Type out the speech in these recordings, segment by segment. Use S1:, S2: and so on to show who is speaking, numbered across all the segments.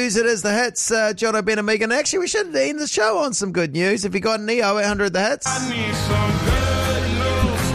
S1: It is the hits, Jono, Ben and Megan. Actually, we should end the show on some good news. If you got any 0800 the hits.
S2: I need some good news.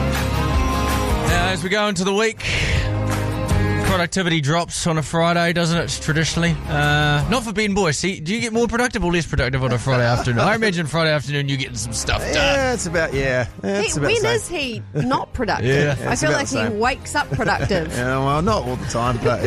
S3: Now, as we go into the week, productivity drops on a Friday, doesn't it, traditionally? Not for Ben Boy. See, do you get more productive or less productive on a Friday afternoon? I imagine Friday afternoon you're getting some stuff done.
S1: Yeah, it's about,
S4: When is he not productive?
S3: Yeah.
S4: I feel like he wakes up productive.
S1: Yeah, well, not all the time, but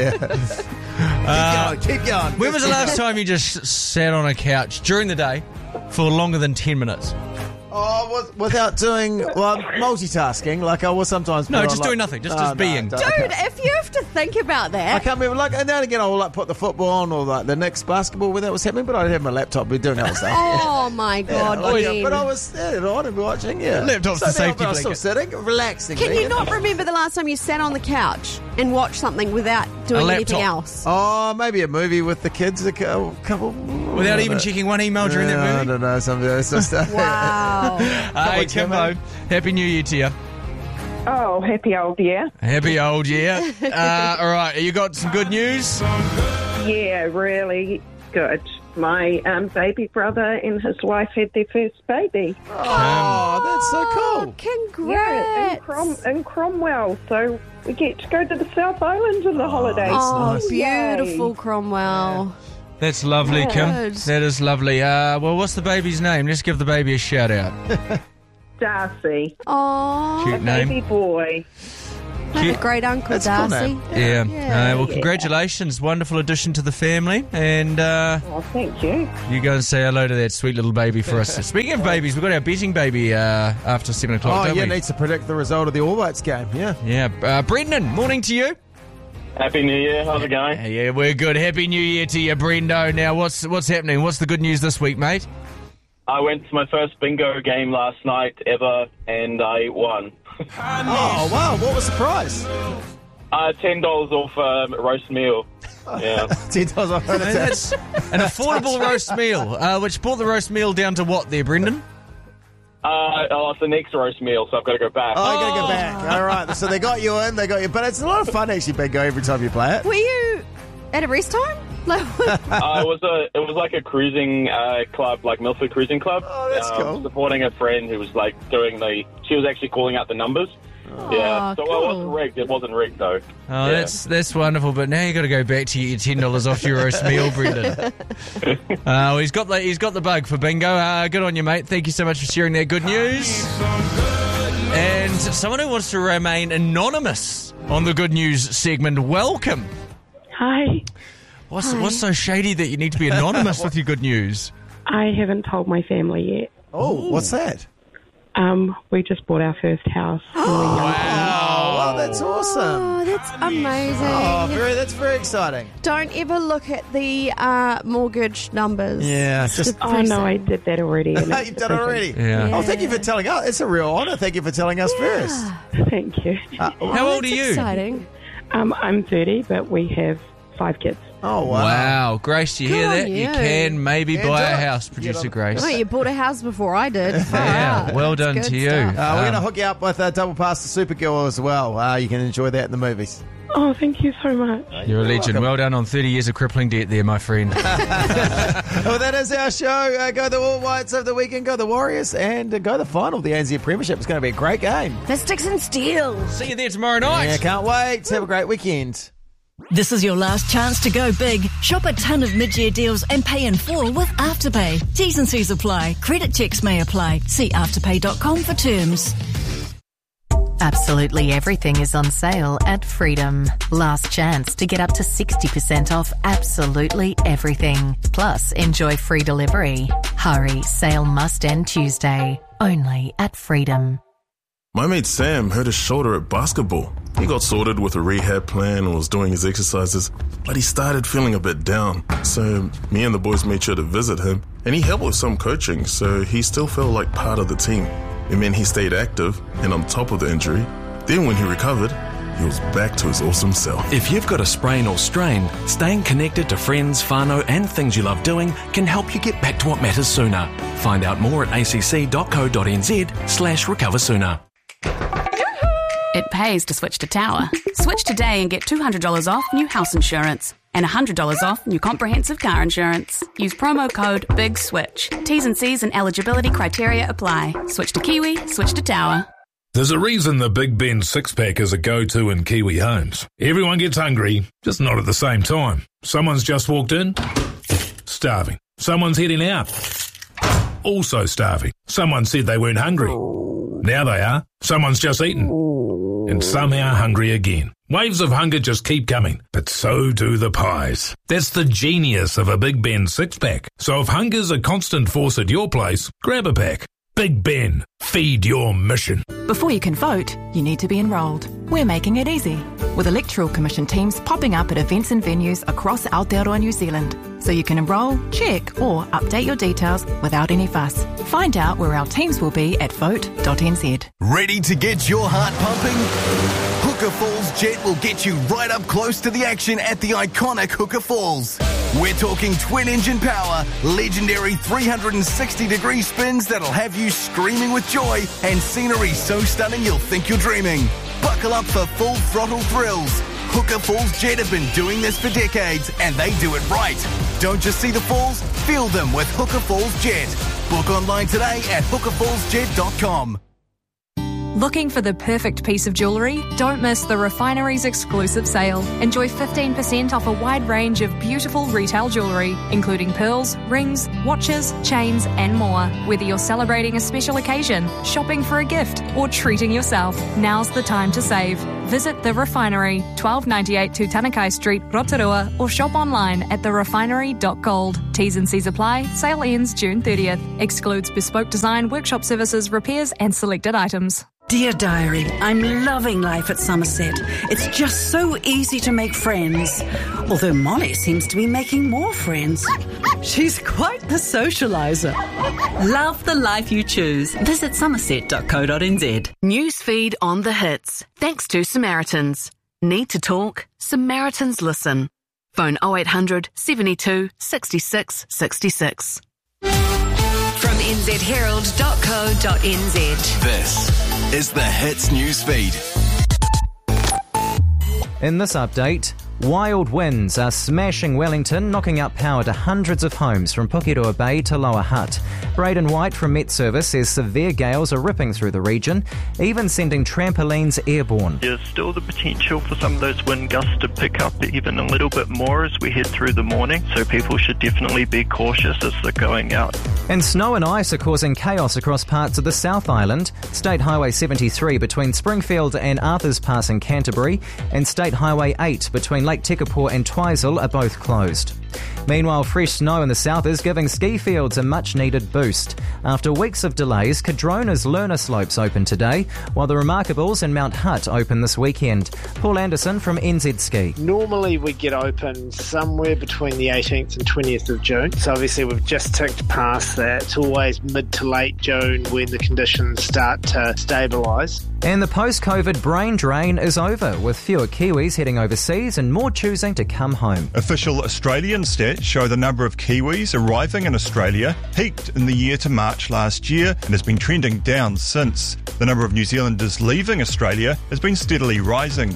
S1: yeah. Keep going.
S3: When was the last time you just sat on a couch during the day for longer than 10 minutes?
S1: Oh, without doing, multitasking, like I will sometimes.
S3: No, just doing nothing, just being.
S4: Dude, if you have to think about that.
S1: I can't remember, like, and now and again I will put the football on or like the Knicks basketball when that was happening, but I'd have my laptop, be doing other stuff.
S4: Oh my God, Ben.
S1: But I was I'd be watching,
S3: Laptop's the safety
S1: I was still
S3: blanket.
S1: sitting, relaxing.
S4: Can you not remember the last time you sat on the couch and watched something without doing anything else?
S1: Oh, maybe a movie with the kids, a couple.
S3: Without even checking one email during that movie?
S1: I don't know, something else.
S4: Wow.
S3: Hey, Kimbo, Happy New Year to you.
S5: Oh, happy old year.
S3: Happy old year. All right, you got some good news?
S5: Yeah, really good. My baby brother and his wife had their first baby.
S1: Oh, that's so cool.
S4: Congrats.
S5: Yeah, in Cromwell. So we get to go to the South Island in the holidays.
S4: Oh,
S1: nice.
S4: beautiful, Cromwell.
S3: That's lovely, Kim.
S4: Good.
S3: That is lovely. Well, what's the baby's name? Let's give the baby a shout out.
S5: Darcy,
S4: Oh,
S3: Cute name.
S5: baby boy.
S4: great uncle
S1: That's a cool
S4: Darcy.
S1: name.
S3: Yeah.
S4: Yeah.
S3: Well, congratulations. Wonderful addition to the family. And
S5: Oh, thank you.
S3: you go and say hello to that sweet little baby for us. Speaking of babies, we've got our betting baby after 7 o'clock,
S1: Oh,
S3: don't
S1: yeah,
S3: we?
S1: needs to predict the result of the All Whites game. Yeah.
S3: Yeah. Brendan, morning to you.
S6: Happy New Year. How's it going?
S3: Yeah, we're good. Happy New Year to you, Brendo. Now, what's happening? What's the good news this week, mate?
S6: I went to my first bingo game last night ever, and I won.
S1: Oh, wow. What was the prize?
S6: $10 off roast meal. Yeah.
S1: $10 off.
S3: That's an affordable roast meal, which brought the roast meal down to what there, Brendan?
S6: It's the next roast meal, so I've got to go back.
S1: Oh, you got to go back. All right. So they got you in, but it's a lot of fun actually, bingo, every time you play it.
S4: Were you at a rest time?
S6: It was like a cruising club, like Milford Cruising Club.
S1: Oh, that's cool.
S6: Supporting a friend who was like she was actually calling out the numbers. Yeah, so
S4: cool.
S6: it wasn't rigged. It wasn't rigged though.
S3: Oh,
S6: Yeah.
S3: that's wonderful. But now you got to go back to get your $10 off your roast meal, Brendan. He's got the bug for bingo. Good on you, mate. Thank you so much for sharing that good news. And someone who wants to remain anonymous on the good news segment, welcome.
S7: Hi.
S3: What's so shady that you need to be anonymous with your good news?
S7: I haven't told my family yet.
S1: Oh, what's that?
S7: We just bought our first house.
S1: Oh, that's awesome.
S4: Oh, that's amazing.
S1: Oh, that's very exciting.
S4: Don't ever look at the mortgage numbers.
S1: Yeah,
S4: It's
S1: just-
S7: Oh, no, I did that already. and it's
S1: You've done it already.
S3: Yeah.
S1: Oh, thank you for telling us. It's a real honour. Thank you for telling us first.
S7: Thank you.
S3: How old are
S4: That's
S3: you?
S4: exciting.
S7: I'm 30, but we have 5 kids.
S1: Oh, wow.
S3: Wow, Grace, you hear
S4: Good on
S3: that? You
S4: you.
S3: can maybe
S1: Yeah,
S3: buy
S1: do
S3: a
S1: it.
S3: house, Producer
S1: Get
S3: Grace.
S4: Oh, you bought a house before I did.
S3: Yeah, well
S4: That's
S3: done
S4: good
S3: to you.
S4: stuff.
S1: We're going to hook you up with a double pass to Supergirl as well. You can enjoy that in the movies.
S7: Oh, thank you so much.
S3: You're a legend. Well done on 30 years of crippling debt there, my friend.
S1: Well, that is our show. Go the All Whites over the weekend, go the Warriors, and go the final of the ANZ Premiership. It's going to be a great game.
S4: The Sticks and Steels.
S3: See you there tomorrow night.
S1: Yeah, can't wait. Have a great weekend.
S8: This is your last chance to go big. Shop a ton of mid-year deals and pay in full with Afterpay. T's and C's apply. Credit checks may apply. See afterpay.com for terms.
S9: Absolutely everything is on sale at Freedom. Last chance to get up to 60% off absolutely everything. Plus, enjoy free delivery. Hurry, sale must end Tuesday. Only at Freedom.
S10: My mate Sam hurt his shoulder at basketball. He got sorted with a rehab plan and was doing his exercises, but he started feeling a bit down. So me and the boys made sure to visit him, and he helped with some coaching, so he still felt like part of the team. It meant he stayed active and on top of the injury. Then when he recovered, he was back to his awesome self.
S11: If you've got a sprain or strain, staying connected to friends, whānau and things you love doing can help you get back to what matters sooner. Find out more at acc.co.nz/recover sooner.
S12: It pays to switch to Tower. Switch today and get $200 off new house insurance. and $100 off new comprehensive car insurance. Use promo code BIGSWITCH. T's and C's and eligibility criteria apply. Switch to Kiwi, switch to Tower.
S2: There's a reason the Big Ben six-pack is a go-to in Kiwi homes. Everyone gets hungry, just not at the same time. Someone's just walked in, starving. Someone's heading out, also starving. Someone said they weren't hungry. Now they are. Someone's just eaten, and somehow hungry again. Waves of hunger just keep coming, but so do the pies. That's the genius of a Big Ben six-pack. So if hunger's a constant force at your place, grab a pack. Big Ben, feed your mission.
S13: Before you can vote, you need to be enrolled. We're making it easy, with Electoral Commission teams popping up at events and venues across Aotearoa, New Zealand. So you can enrol, check or update your details without any fuss. Find out where our teams will be at vote.nz.
S14: Ready to get your heart pumping? Hooker Falls Jet will get you right up close to the action at the iconic Hooker Falls. We're talking twin-engine power, legendary 360-degree spins that'll have you screaming with joy, and scenery so stunning you'll think you're dreaming. Buckle up for full throttle thrills. Hooker Falls Jet have been doing this for decades, and they do it right. Don't just see the falls, feel them with Hooker Falls Jet. Book online today at hookerfallsjet.com.
S15: Looking for the perfect piece of jewellery? Don't miss the Refinery's exclusive sale. Enjoy 15% off a wide range of beautiful retail jewellery, including pearls, rings, watches, chains and more. Whether you're celebrating a special occasion, shopping for a gift or treating yourself, now's the time to save. Visit The Refinery, 1298 Tutanekai Street, Rotorua, or shop online at therefinery.gold. T's and C's apply. Sale ends June 30th. Excludes bespoke design, workshop services, repairs and selected items.
S16: Dear Diary, I'm loving life at Somerset. It's just so easy to make friends. Although Molly seems to be making more friends. She's quite the socialiser. Love the life you choose. Visit somerset.co.nz.
S8: Newsfeed on the hits. Thanks to Samaritans. Need to talk? Samaritans listen. Phone 0800 72 66 66.
S17: From nzherald.co.nz.
S14: This is the Hits Newsfeed.
S1: In this update, wild winds are smashing Wellington, knocking out power to hundreds of homes from Pukeroa Bay to Lower Hutt. Braden White from Met Service says severe gales are ripping through the region, even sending trampolines airborne.
S18: There's still the potential for some of those wind gusts to pick up even a little bit more as we head through the morning, so people should definitely be cautious as they're going out.
S1: And snow and ice are causing chaos across parts of the South Island. State Highway 73 between Springfield and Arthurs Pass in Canterbury, and State Highway 8 between Lake Tekapo and Twizel are both closed. Meanwhile, fresh snow in the south is giving ski fields a much-needed boost. After weeks of delays, Cardrona's learner slopes open today, while the Remarkables and Mount Hutt open this weekend. Paul Anderson from NZ Ski.
S19: Normally we get open somewhere between the 18th and 20th of June, so obviously we've just ticked past that. It's always mid to late June when the conditions start to stabilise.
S1: And the post-COVID brain drain is over, with fewer Kiwis heading overseas and more choosing to come home.
S20: Official Australian stats show the number of Kiwis arriving in Australia peaked in the year to March last year and has been trending down since. The number of New Zealanders leaving Australia has been steadily rising.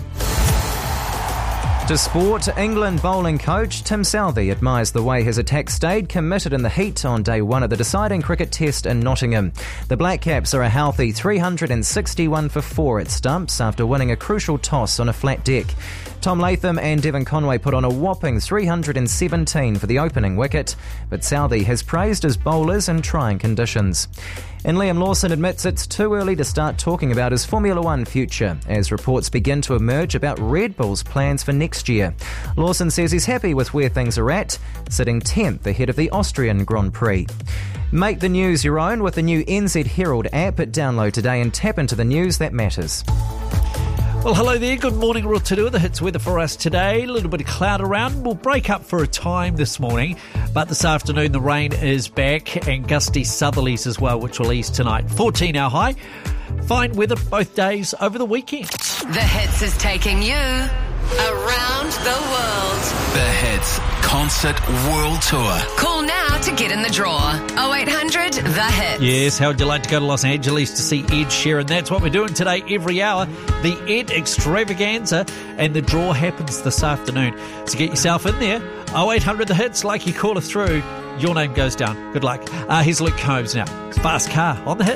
S20: To sport, England bowling coach Tim Southee admires the way his attack stayed committed in the heat on day one of the deciding cricket test in Nottingham. The Black Caps are a healthy 361 for 4 at stumps after winning a crucial toss on a flat deck. Tom Latham and Devon Conway put on a whopping 317 for the opening wicket, but Southee has praised his bowlers in trying conditions. And Liam Lawson admits it's too early to start talking about his Formula One future, as reports begin to emerge about Red Bull's plans for next year. Lawson says he's happy with where things are at, sitting 10th ahead of the Austrian Grand Prix. Make the news your own with the new NZ Herald app. Download today and tap into the news that matters.
S21: Well, hello there. Good morning, Rotorua. The hits weather for us today. A little bit of cloud around. We'll break up for a time this morning, but this afternoon the rain is back and gusty southerlies as well, which will ease tonight. 14 our high. Fine weather both days over the weekend.
S17: The hits is taking you
S5: Around the world.
S14: The Hits Concert World Tour.
S5: Call now to get in the draw. 0800 The Hits.
S21: Yes, how would you like to go to Los Angeles to see Ed Sheeran? That's what we're doing today every hour. The Ed Extravaganza, and the draw happens this afternoon. So get yourself in there. 0800 The Hits, like you call her through. Your name goes down. Good luck. Here's Luke Combs now. Fast Car on the Hit.